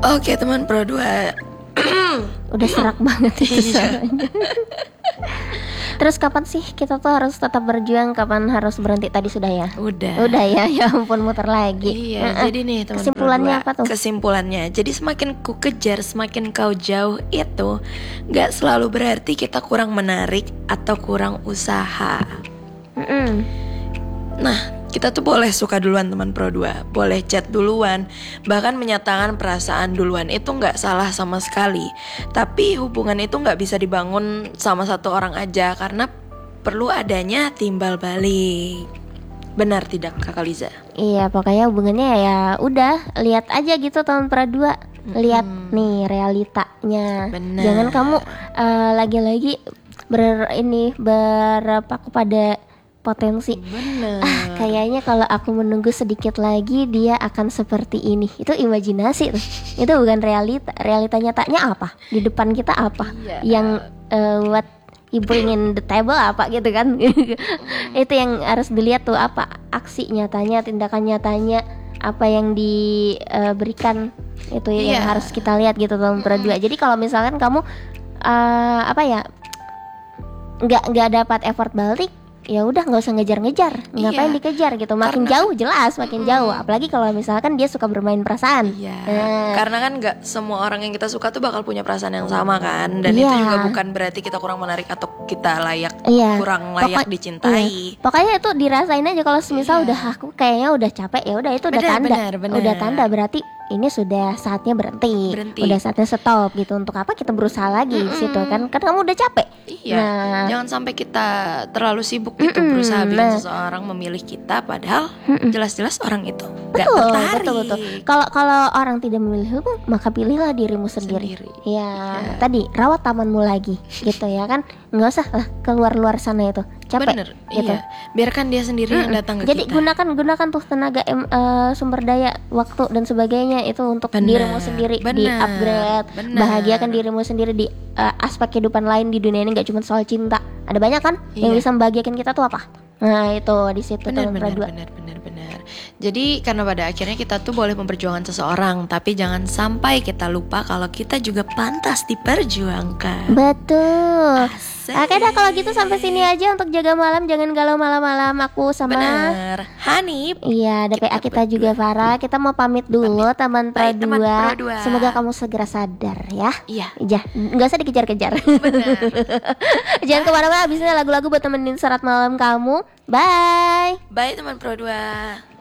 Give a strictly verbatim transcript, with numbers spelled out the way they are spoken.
Oke teman Pro dua. Udah serak banget itu suaranya. Terus kapan sih kita tuh harus tetap berjuang? Kapan harus berhenti? Tadi sudah ya? Udah. Udah ya, ya ampun muter lagi. Iya, uh-uh. jadi nih teman kesimpulannya apa tuh? Kesimpulannya, jadi semakin ku kejar, semakin kau jauh itu gak selalu berarti kita kurang menarik atau kurang usaha. Mm-mm. Nah, kita tuh boleh suka duluan teman Pro dua, boleh chat duluan, bahkan menyatakan perasaan duluan itu gak salah sama sekali. Tapi hubungan itu gak bisa dibangun sama satu orang aja, karena perlu adanya timbal balik. Benar tidak Kakak Liza? Iya, pokoknya hubungannya ya udah, lihat aja gitu teman Pro dua. Lihat hmm. nih realitanya. Benar. Jangan kamu uh, lagi-lagi ber ini berpaku pada potensi. Bener. Ah, kayaknya kalau aku menunggu sedikit lagi dia akan seperti ini. Itu imajinasi tuh. Itu bukan realita. Realita nyatanya apa? Di depan kita apa? Iya. Yang uh, what you bring in the table apa gitu kan? Itu yang harus dilihat tuh, apa aksi nyatanya, tindakan nyatanya, apa yang diberikan uh, itu iya. yang harus kita lihat gitu teman Pro dua. Jadi kalau misalkan kamu uh, apa ya nggak nggak dapat effort balik, ya udah nggak usah ngejar-ngejar, ngapain iya. dikejar gitu, makin Karena, jauh jelas makin mm, jauh, apalagi kalau misalkan dia suka bermain perasaan. Iya. Nah. Karena kan nggak semua orang yang kita suka tuh bakal punya perasaan yang sama kan, dan iya. itu juga bukan berarti kita kurang menarik atau kita layak iya. kurang layak Pokok, dicintai. Iya. Pokoknya itu dirasain aja, kalau semisal iya. udah aku kayaknya udah capek, ya udah itu udah bener, tanda, bener, bener. udah tanda berarti ini sudah saatnya berhenti, berhenti. udah saatnya stop gitu. Untuk apa kita berusaha lagi di situ kan? Kan kamu udah capek. Iya. Nah, jangan sampai kita terlalu sibuk gitu Mm-mm. berusaha bikin Nah. seseorang memilih kita, padahal Mm-mm. jelas-jelas orang itu nggak betul, tertarik. betul, betul. Kalau kalau orang tidak memilihmu, maka pilihlah dirimu sendiri. Sendiri. Ya, Ya. tadi rawat tamanmu lagi, gitu ya kan? Nggak usah lah keluar-luar sana itu, capek. Bener, gitu. iya. Biarkan dia sendiri yang Mm-mm. datang ke Jadi kita. gunakan gunakan tuh tenaga em, uh, sumber daya, waktu dan sebagainya itu untuk Bener, dirimu sendiri, bener, di upgrade, bener. bahagiakan dirimu sendiri di uh, aspek kehidupan lain di dunia ini, nggak cuma soal cinta. Ada banyak kan yang Iya. bisa membahagiakan kita tuh apa? Nah itu di situ Benar, teman benar, Pro dua. benar, benar, benar. Jadi karena pada akhirnya kita tuh boleh memperjuangkan seseorang, tapi jangan sampai kita lupa kalau kita juga pantas diperjuangkan. Betul. Asik. Oke dah kalau gitu sampai sini aja untuk jaga malam, jangan galau malam-malam. Aku sama Bener, Hanif. Iya, ada P A kita juga Farah. Kita mau pamit dulu Pamit. teman Pro Baik, teman dua. Pro dua. Semoga kamu segera sadar ya. Iya. Iya, nggak usah dikejar-kejar. Benar. Jangan kemana-mana, abisnya lagu-lagu buat temenin serat malam kamu. Bye. Bye teman Pro dua.